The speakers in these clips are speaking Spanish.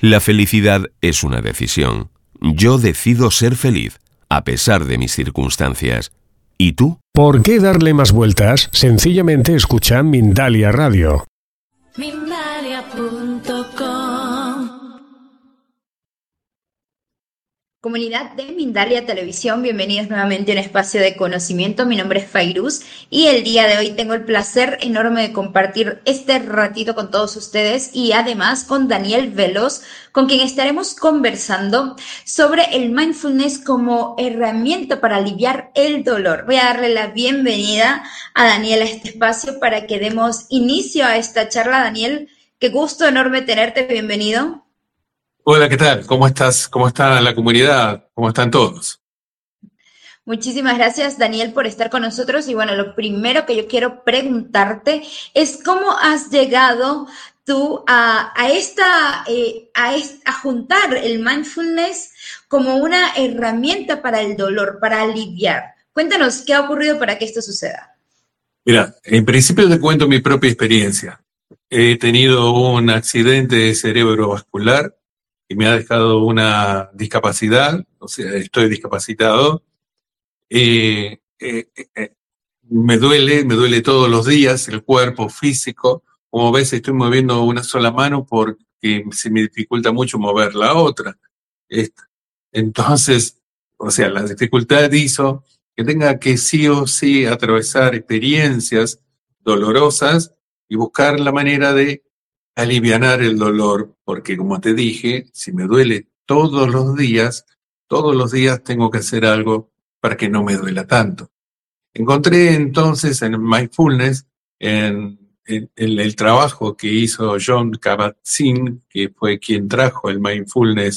La felicidad es una decisión. Yo decido ser feliz, a pesar de mis circunstancias. ¿Y tú? ¿Por qué darle más vueltas? Sencillamente escucha Mindalia Radio. Mindalia.com. Comunidad de Mindalia Televisión, bienvenidos nuevamente a un espacio de conocimiento. Mi nombre es Fairuz y el día de hoy tengo el placer enorme de compartir este ratito con todos ustedes y además con Daniel Veloz, con quien estaremos conversando sobre el mindfulness como herramienta para aliviar el dolor. Voy a darle la bienvenida a Daniel a este espacio para que demos inicio a esta charla. Daniel, qué gusto enorme tenerte, bienvenido. Hola, ¿qué tal? ¿Cómo estás? ¿Cómo está la comunidad? ¿Cómo están todos? Muchísimas gracias, Daniel, por estar con nosotros. Y bueno, lo primero que yo quiero preguntarte es cómo has llegado tú a juntar el mindfulness como una herramienta para el dolor, para aliviar. Cuéntanos qué ha ocurrido para que esto suceda. Mira, en principio te cuento mi propia experiencia. He tenido un accidente cerebrovascular y me ha dejado una discapacidad, o sea, estoy discapacitado. Me duele todos los días el cuerpo físico. Como ves, estoy moviendo una sola mano porque se me dificulta mucho mover la otra. Entonces, o sea, la dificultad hizo que tenga que sí o sí atravesar experiencias dolorosas y buscar la manera de alivianar el dolor, porque como te dije, si me duele todos los días tengo que hacer algo para que no me duela tanto. Encontré entonces en mindfulness, en el trabajo que hizo Jon Kabat-Zinn, que fue quien trajo el mindfulness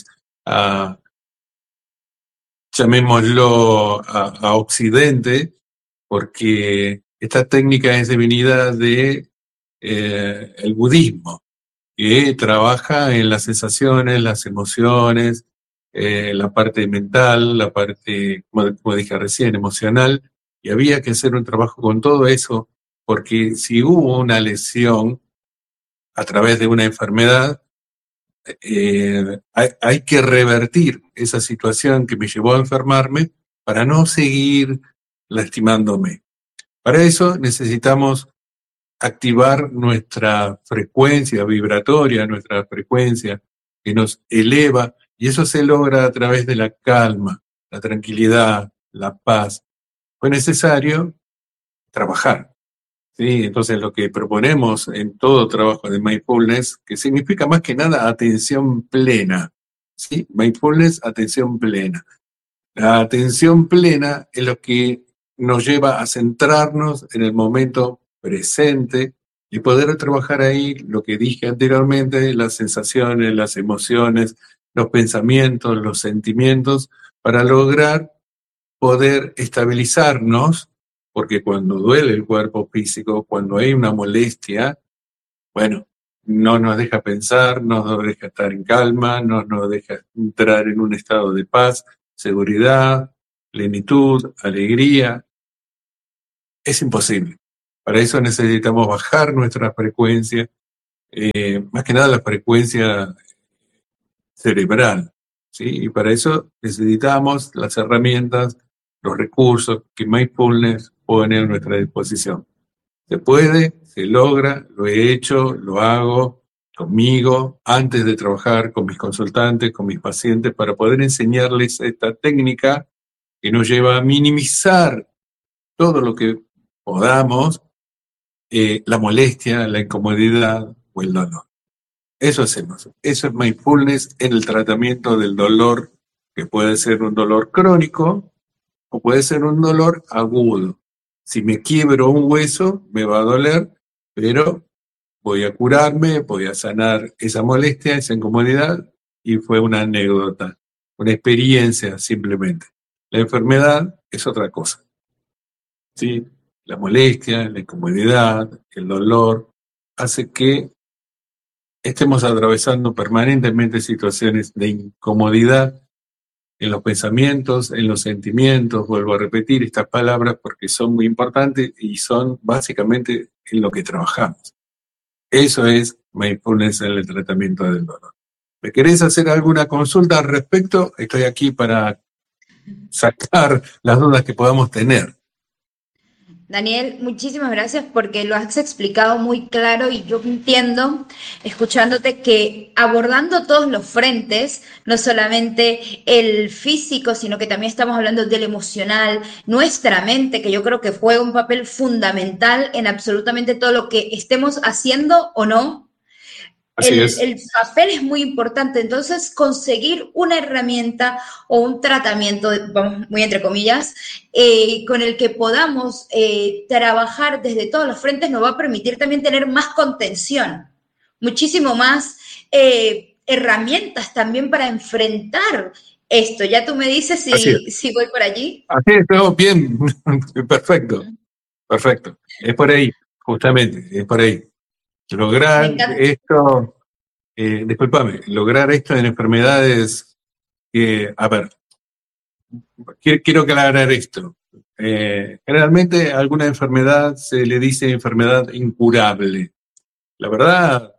llamémoslo a Occidente, porque esta técnica es devenida de el budismo, que trabaja en las sensaciones, las emociones, la parte mental, la parte, como dije recién, emocional, y había que hacer un trabajo con todo eso, porque si hubo una lesión a través de una enfermedad, hay que revertir esa situación que me llevó a enfermarme para no seguir lastimándome. Para eso necesitamos activar nuestra frecuencia vibratoria, nuestra frecuencia que nos eleva, y eso se logra a través de la calma, la tranquilidad, la paz. Fue necesario trabajar, ¿sí? Entonces lo que proponemos en todo trabajo de mindfulness, que significa más que nada atención plena, ¿sí? Mindfulness, atención plena. La atención plena es lo que nos lleva a centrarnos en el momento presente y poder trabajar ahí lo que dije anteriormente, las sensaciones, las emociones, los pensamientos, los sentimientos, para lograr poder estabilizarnos, porque cuando duele el cuerpo físico, cuando hay una molestia, bueno, no nos deja pensar, no nos deja estar en calma, no nos deja entrar en un estado de paz, seguridad, plenitud, alegría. Es imposible. Para eso necesitamos bajar nuestra frecuencia, más que nada la frecuencia cerebral, ¿sí? Y para eso necesitamos las herramientas, los recursos que Mindfulness pone a nuestra disposición. Se puede, se logra, lo he hecho, lo hago conmigo, antes de trabajar con mis consultantes, con mis pacientes, para poder enseñarles esta técnica que nos lleva a minimizar todo lo que podamos, la molestia, la incomodidad o el dolor. Eso hacemos. Eso es mindfulness en el tratamiento del dolor, que puede ser un dolor crónico o puede ser un dolor agudo. Si me quiebro un hueso, me va a doler, pero voy a curarme, voy a sanar esa molestia, esa incomodidad, y fue una anécdota, una experiencia simplemente. La enfermedad es otra cosa, ¿sí? La molestia, la incomodidad, el dolor, hace que estemos atravesando permanentemente situaciones de incomodidad en los pensamientos, en los sentimientos. Vuelvo a repetir estas palabras porque son muy importantes y son básicamente en lo que trabajamos. Eso es mindfulness en el tratamiento del dolor. ¿Me querés hacer alguna consulta al respecto? Estoy aquí para sacar las dudas que podamos tener. Daniel, muchísimas gracias porque lo has explicado muy claro y yo entiendo, escuchándote, que abordando todos los frentes, no solamente el físico, sino que también estamos hablando del emocional, nuestra mente, que yo creo que juega un papel fundamental en absolutamente todo lo que estemos haciendo o no. Así es. El papel es muy importante, entonces conseguir una herramienta o un tratamiento, vamos, muy entre comillas, con el que podamos trabajar desde todos los frentes nos va a permitir también tener más contención, muchísimo más herramientas también para enfrentar esto. Ya tú me dices si voy por allí. Así es, no, bien, perfecto, perfecto. Es por ahí, justamente, es por ahí. Lograr esto, lograr esto en enfermedades que, a ver, quiero aclarar esto. Generalmente a alguna enfermedad se le dice enfermedad incurable. La verdad,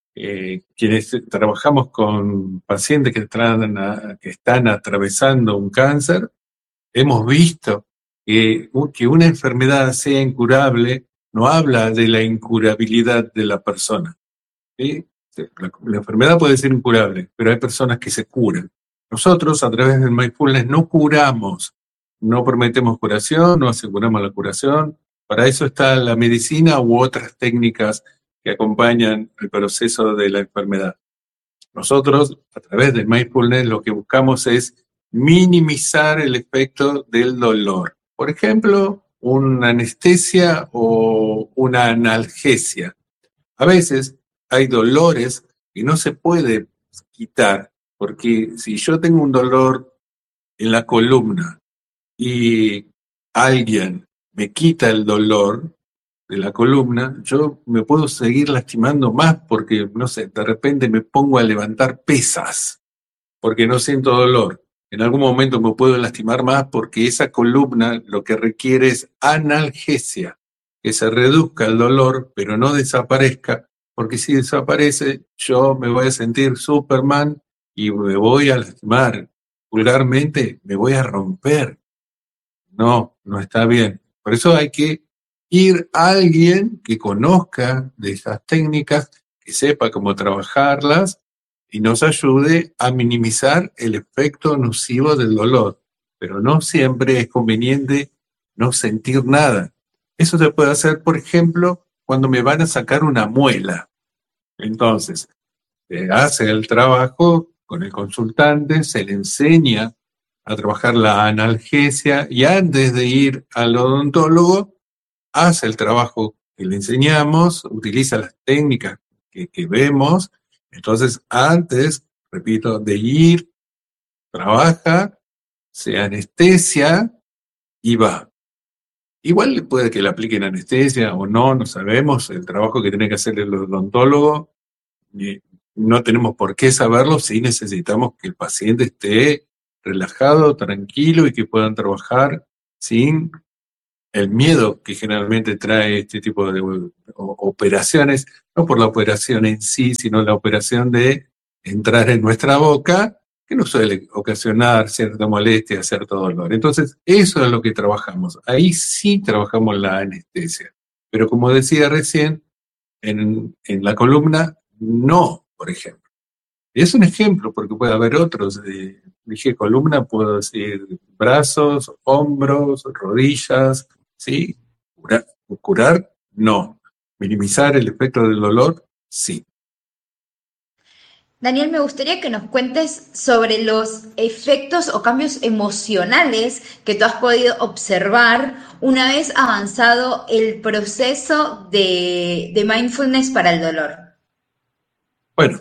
quienes trabajamos con pacientes que están atravesando un cáncer, hemos visto que una enfermedad sea incurable no habla de la incurabilidad de la persona, ¿sí? La enfermedad puede ser incurable, pero hay personas que se curan. Nosotros, a través del mindfulness, no curamos, no prometemos curación, no aseguramos la curación. Para eso está la medicina u otras técnicas que acompañan el proceso de la enfermedad. Nosotros, a través del mindfulness, lo que buscamos es minimizar el efecto del dolor. Por ejemplo, una anestesia o una analgesia. A veces hay dolores que no se puede quitar, porque si yo tengo un dolor en la columna y alguien me quita el dolor de la columna, yo me puedo seguir lastimando más porque, no sé, de repente me pongo a levantar pesas porque no siento dolor. En algún momento me puedo lastimar más porque esa columna lo que requiere es analgesia, que se reduzca el dolor, pero no desaparezca, porque si desaparece yo me voy a sentir Superman y me voy a lastimar. Vulgarmente me voy a romper. No, no está bien. Por eso hay que ir a alguien que conozca de esas técnicas, que sepa cómo trabajarlas y nos ayude a minimizar el efecto nocivo del dolor. Pero no siempre es conveniente no sentir nada. Eso se puede hacer, por ejemplo, cuando me van a sacar una muela. Entonces, se hace el trabajo con el consultante, se le enseña a trabajar la analgesia y antes de ir al odontólogo, hace el trabajo que le enseñamos, utiliza las técnicas que vemos. Entonces, antes, repito, de ir, trabaja, se anestesia y va. Igual puede que le apliquen anestesia o no, no sabemos el trabajo que tiene que hacer el odontólogo. No tenemos por qué saberlo si necesitamos que el paciente esté relajado, tranquilo y que puedan trabajar sin el miedo que generalmente trae este tipo de operaciones, no por la operación en sí, sino la operación de entrar en nuestra boca, que nos suele ocasionar cierta molestia, cierto dolor. Entonces, eso es lo que trabajamos. Ahí sí trabajamos la anestesia. Pero como decía recién, en la columna, no, por ejemplo. Y es un ejemplo, porque puede haber otros. Dije columna, puedo decir brazos, hombros, rodillas, ¿sí? Curar, no. Minimizar el efecto del dolor, sí. Daniel, me gustaría que nos cuentes sobre los efectos o cambios emocionales que tú has podido observar una vez avanzado el proceso de mindfulness para el dolor. Bueno,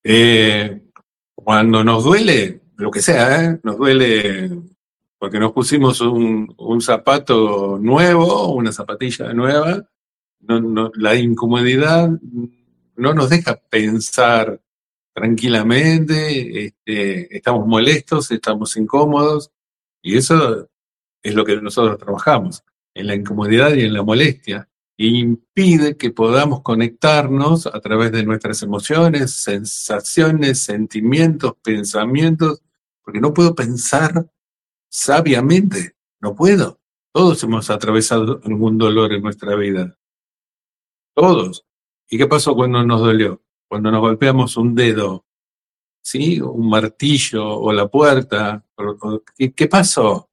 cuando nos duele, lo que sea, nos duele porque nos pusimos un zapato nuevo, una zapatilla nueva, la incomodidad no nos deja pensar tranquilamente, estamos molestos, estamos incómodos, y eso es lo que nosotros trabajamos, en la incomodidad y en la molestia. e impide que podamos conectarnos a través de nuestras emociones, sensaciones, sentimientos, pensamientos, porque no puedo pensar sabiamente, no puedo. Todos hemos atravesado algún dolor en nuestra vida, todos. ¿Y qué pasó cuando nos dolió? Cuando nos golpeamos un dedo, ¿sí? Un martillo o la puerta, ¿qué pasó?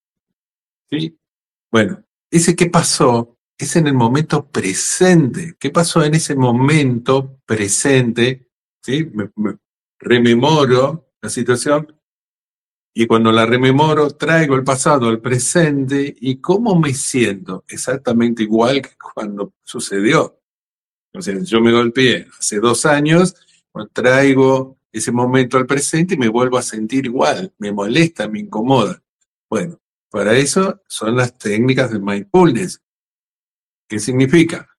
¿Sí? Bueno, ese qué pasó es en el momento presente. ¿Qué pasó en ese momento presente? ¿Sí? Me rememoro la situación y cuando la rememoro traigo el pasado al presente y cómo me siento exactamente igual que cuando sucedió. O sea, yo me golpeé hace 2 años, traigo ese momento al presente y me vuelvo a sentir igual, me molesta, me incomoda. Bueno, para eso son las técnicas de mindfulness. ¿Qué significa?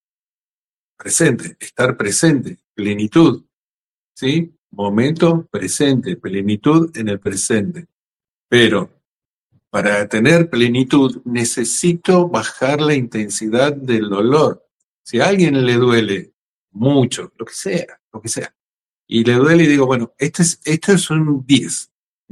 Presente, estar presente, plenitud, ¿sí? Momento presente, plenitud en el presente. Pero para tener plenitud necesito bajar la intensidad del dolor. Si a alguien le duele mucho, lo que sea, y le duele y digo, bueno, esto es un 10.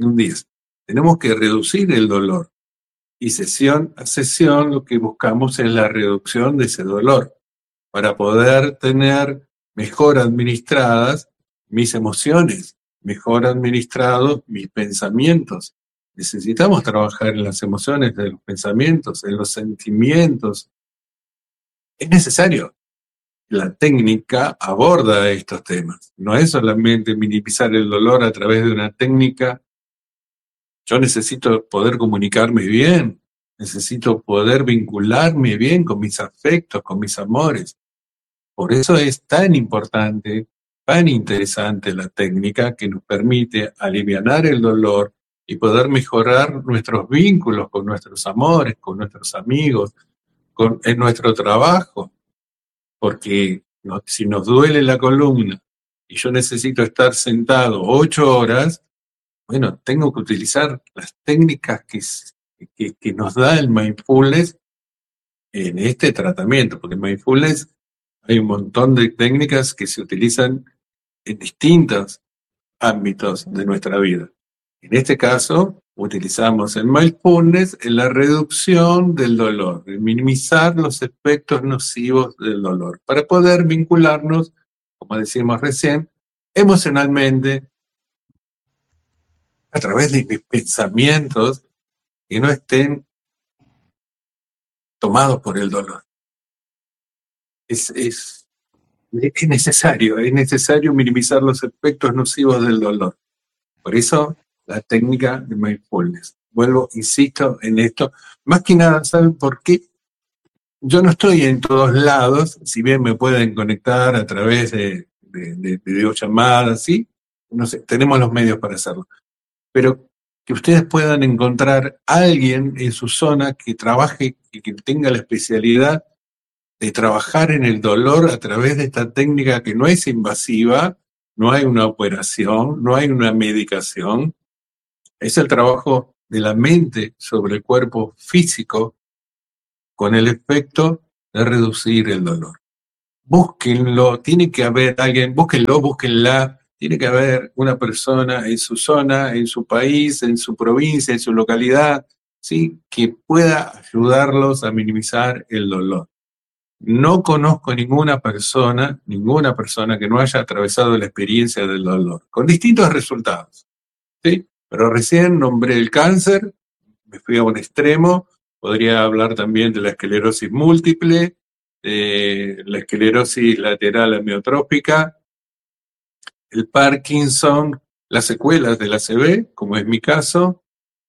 Tenemos que reducir el dolor. Y sesión a sesión lo que buscamos es la reducción de ese dolor para poder tener mejor administradas mis emociones, mejor administrados mis pensamientos. Necesitamos trabajar en las emociones, en los pensamientos, en los sentimientos. Es necesario. La técnica aborda estos temas. No es solamente minimizar el dolor a través de una técnica. Yo necesito poder comunicarme bien, necesito poder vincularme bien con mis afectos, con mis amores. Por eso es tan importante, tan interesante la técnica que nos permite alivianar el dolor y poder mejorar nuestros vínculos con nuestros amores, con nuestros amigos, en nuestro trabajo. Porque si nos duele la columna y yo necesito estar sentado 8 horas, bueno, tengo que utilizar las técnicas que nos da el mindfulness en este tratamiento, porque en mindfulness hay un montón de técnicas que se utilizan en distintos ámbitos de nuestra vida. En este caso, utilizamos el mindfulness en la reducción del dolor, en minimizar los efectos nocivos del dolor, para poder vincularnos, como decíamos recién, emocionalmente, a través de mis pensamientos que no estén tomados por el dolor. Es necesario minimizar los efectos nocivos del dolor. Por eso, la técnica de mindfulness. Vuelvo, insisto en esto. Más que nada, ¿saben por qué? Yo no estoy en todos lados, si bien me pueden conectar a través de videollamadas, ¿sí? No sé, tenemos los medios para hacerlo. Pero que ustedes puedan encontrar a alguien en su zona que trabaje y que tenga la especialidad de trabajar en el dolor a través de esta técnica que no es invasiva, no hay una operación, no hay una medicación, es el trabajo de la mente sobre el cuerpo físico con el efecto de reducir el dolor. Búsquenlo, tiene que haber alguien, búsquenla, tiene que haber una persona en su zona, en su país, en su provincia, en su localidad, ¿sí? Que pueda ayudarlos a minimizar el dolor. No conozco ninguna persona que no haya atravesado la experiencia del dolor, con distintos resultados, ¿sí? Pero recién nombré el cáncer, me fui a un extremo, podría hablar también de la esclerosis múltiple, la esclerosis lateral amiotrófica, el Parkinson, las secuelas del ACV, como es mi caso,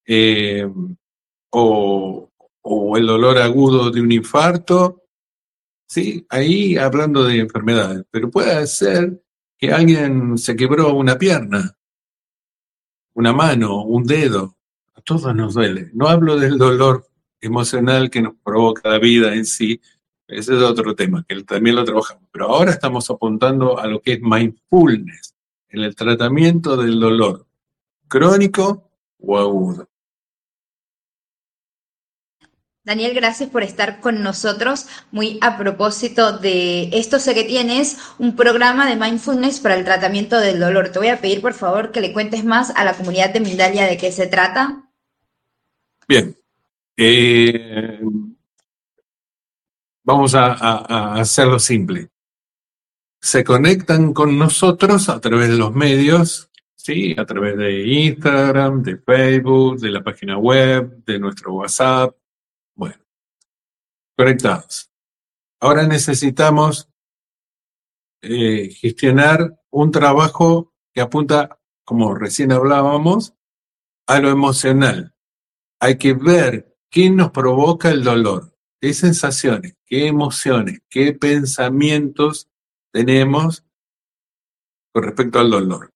o el dolor agudo de un infarto, ¿sí? Ahí hablando de enfermedades, pero puede ser que alguien se quebró una pierna, una mano, un dedo, a todos nos duele. No hablo del dolor emocional que nos provoca la vida en sí, ese es otro tema, que también lo trabajamos, pero ahora estamos apuntando a lo que es mindfulness, en el tratamiento del dolor, crónico o agudo. Daniel, gracias por estar con nosotros. Muy a propósito de esto, sé que tienes un programa de mindfulness para el tratamiento del dolor. Te voy a pedir, por favor, que le cuentes más a la comunidad de Mindalia de qué se trata. Bien, vamos a hacerlo simple. Se conectan con nosotros a través de los medios, ¿sí? A través de Instagram, de Facebook, de la página web, de nuestro WhatsApp. Bueno, conectados. Ahora necesitamos gestionar un trabajo que apunta, como recién hablábamos, a lo emocional. Hay que ver qué nos provoca el dolor, qué sensaciones, qué emociones, qué pensamientos tenemos con respecto al dolor.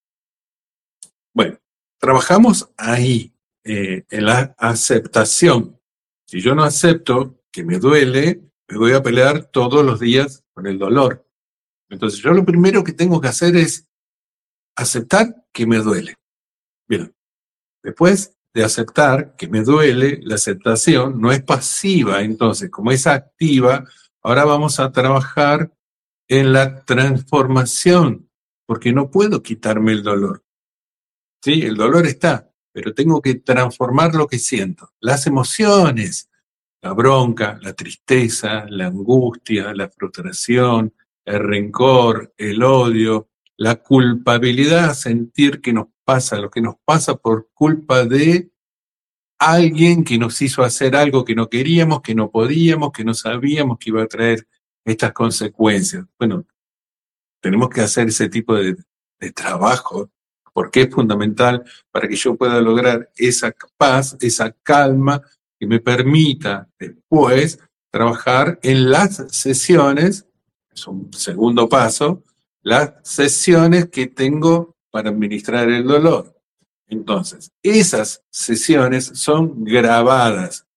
Bueno, trabajamos ahí, en la aceptación. Si yo no acepto que me duele, me voy a pelear todos los días con el dolor. Entonces yo lo primero que tengo que hacer es aceptar que me duele. Bien, después de aceptar que me duele, la aceptación no es pasiva, entonces como es activa, ahora vamos a trabajar en la transformación, porque no puedo quitarme el dolor. Sí, el dolor está, pero tengo que transformar lo que siento. Las emociones, la bronca, la tristeza, la angustia, la frustración, el rencor, el odio, la culpabilidad, sentir que nos pasa lo que nos pasa por culpa de alguien que nos hizo hacer algo que no queríamos, que no podíamos, que no sabíamos que iba a traer estas consecuencias. Bueno, tenemos que hacer ese tipo de trabajo porque es fundamental para que yo pueda lograr esa paz, esa calma que me permita después trabajar en las sesiones, es un segundo paso, las sesiones que tengo para administrar el dolor. Entonces, esas sesiones son grabadas.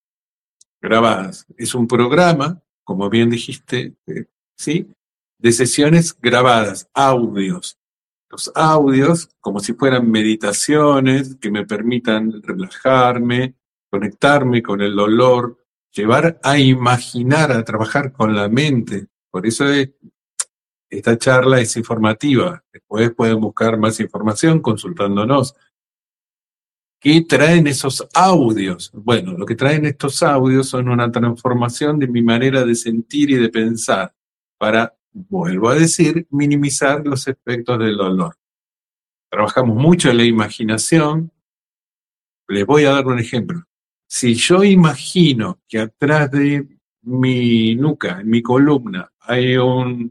Es un programa, como bien dijiste, ¿sí? De sesiones grabadas, audios. Los audios, como si fueran meditaciones que me permitan relajarme, conectarme con el dolor, llevar a imaginar, a trabajar con la mente. Por eso esta charla es informativa. Después pueden buscar más información consultándonos. ¿Qué traen esos audios? Bueno, lo que traen estos audios son una transformación de mi manera de sentir y de pensar para, vuelvo a decir, minimizar los efectos del dolor. Trabajamos mucho en la imaginación. Les voy a dar un ejemplo. Si yo imagino que atrás de mi nuca, en mi columna, hay un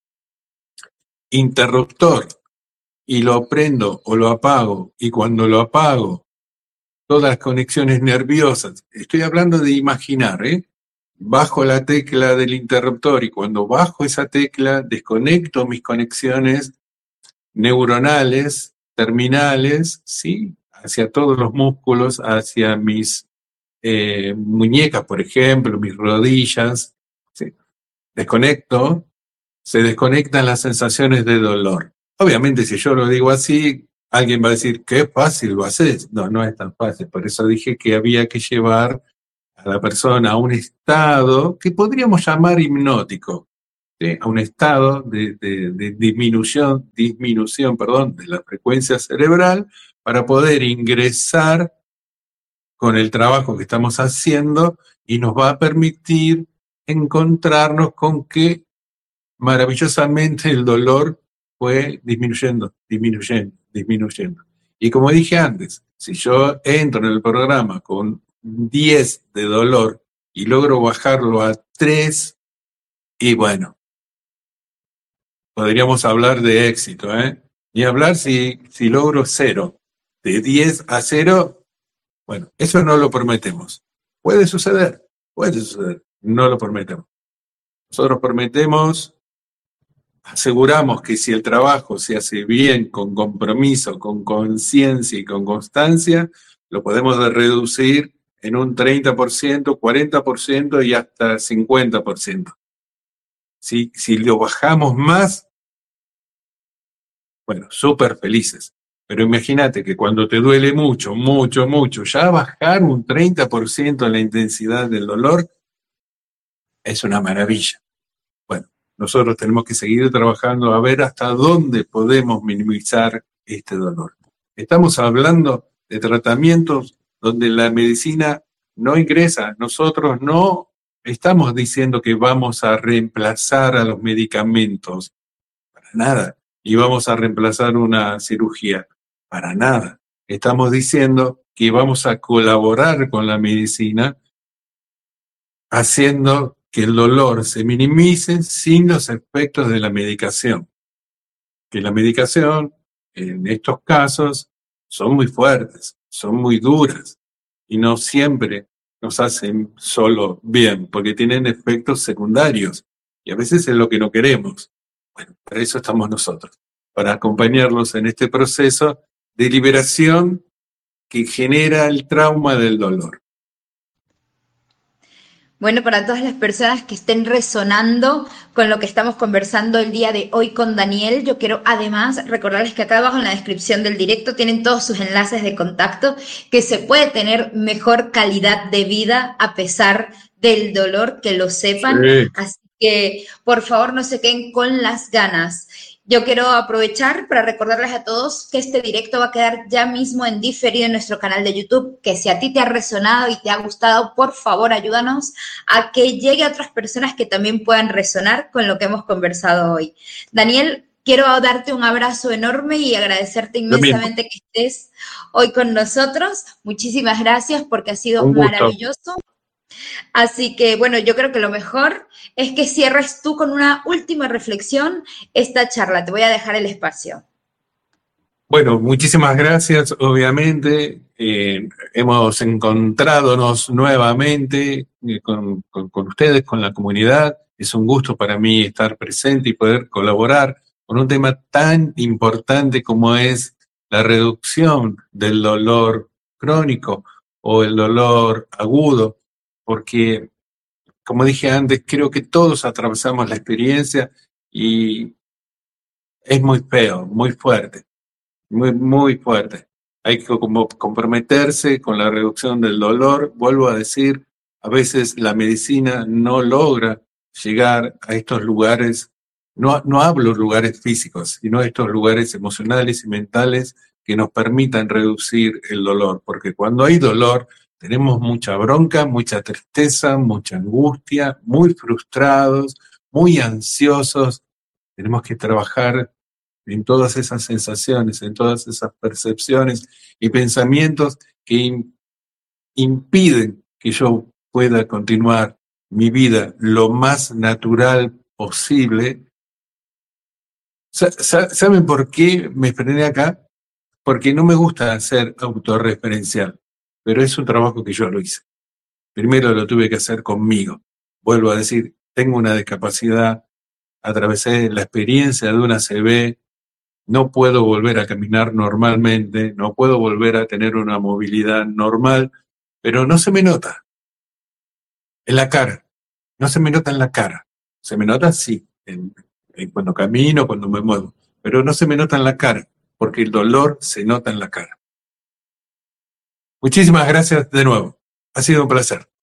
interruptor y lo prendo o lo apago, y cuando lo apago, todas las conexiones nerviosas, estoy hablando de imaginar, bajo la tecla del interruptor y cuando bajo esa tecla desconecto mis conexiones neuronales, terminales, ¿sí? Hacia todos los músculos, hacia mis muñecas, por ejemplo, mis rodillas, ¿sí? Desconecto, se desconectan las sensaciones de dolor. Obviamente, si yo lo digo así, alguien va a decir, qué fácil lo haces. No, no es tan fácil. Por eso dije que había que llevar a la persona a un estado que podríamos llamar hipnótico, ¿sí? A un estado de disminución, de la frecuencia cerebral para poder ingresar con el trabajo que estamos haciendo y nos va a permitir encontrarnos con que maravillosamente el dolor fue disminuyendo. Y como dije antes, si yo entro en el programa con 10 de dolor y logro bajarlo a 3, y bueno, podríamos hablar de éxito, Ni hablar si logro 0. De 10 a 0, bueno, eso no lo prometemos. Puede suceder, no lo prometemos. Nosotros prometemos, aseguramos que si el trabajo se hace bien, con compromiso, con conciencia y con constancia, lo podemos reducir en un 30%, 40% y hasta 50%. Si lo bajamos más, bueno, súper felices. Pero imagínate que cuando te duele mucho, mucho, mucho, ya bajar un 30% la intensidad del dolor es una maravilla. Bueno, nosotros tenemos que seguir trabajando a ver hasta dónde podemos minimizar este dolor. Estamos hablando de tratamientos donde la medicina no ingresa. Nosotros no estamos diciendo que vamos a reemplazar a los medicamentos, para nada, y vamos a reemplazar una cirugía, para nada. Estamos diciendo que vamos a colaborar con la medicina haciendo que el dolor se minimice sin los efectos de la medicación. Que la medicación, en estos casos, son muy fuertes, son muy duras y no siempre nos hacen solo bien, porque tienen efectos secundarios y a veces es lo que no queremos. Bueno, para eso estamos nosotros, para acompañarlos en este proceso de liberación que genera el trauma del dolor. Bueno, para todas las personas que estén resonando con lo que estamos conversando el día de hoy con Daniel, yo quiero además recordarles que acá abajo en la descripción del directo tienen todos sus enlaces de contacto, que se puede tener mejor calidad de vida a pesar del dolor, que lo sepan. Sí. Así que, por favor, no se queden con las ganas. Yo quiero aprovechar para recordarles a todos que este directo va a quedar ya mismo en diferido en nuestro canal de YouTube, que si a ti te ha resonado y te ha gustado, por favor, ayúdanos a que llegue a otras personas que también puedan resonar con lo que hemos conversado hoy. Daniel, quiero darte un abrazo enorme y agradecerte inmensamente que estés hoy con nosotros. Muchísimas gracias porque ha sido maravilloso. Así que, bueno, yo creo que lo mejor es que cierres tú con una última reflexión esta charla. Te voy a dejar el espacio. Bueno, muchísimas gracias, obviamente. Hemos encontradonos nuevamente con ustedes, con la comunidad. Es un gusto para mí estar presente y poder colaborar con un tema tan importante como es la reducción del dolor crónico o el dolor agudo, porque, como dije antes, creo que todos atravesamos la experiencia y es muy feo, muy fuerte, muy, muy fuerte. Hay que como comprometerse con la reducción del dolor. Vuelvo a decir, a veces la medicina no logra llegar a estos lugares, no hablo lugares físicos, sino estos lugares emocionales y mentales que nos permitan reducir el dolor, porque cuando hay dolor, tenemos mucha bronca, mucha tristeza, mucha angustia, muy frustrados, muy ansiosos. Tenemos que trabajar en todas esas sensaciones, en todas esas percepciones y pensamientos que impiden que yo pueda continuar mi vida lo más natural posible. ¿Saben por qué me frené acá? Porque no me gusta ser autorreferencial. Pero es un trabajo que yo lo hice. Primero lo tuve que hacer conmigo. Vuelvo a decir, tengo una discapacidad, atravesé la experiencia de una ACV, no puedo volver a caminar normalmente, no puedo volver a tener una movilidad normal, pero no se me nota en la cara, no se me nota en la cara. Se me nota, sí, cuando camino, cuando me muevo, pero no se me nota en la cara, porque el dolor se nota en la cara. Muchísimas gracias de nuevo. Ha sido un placer.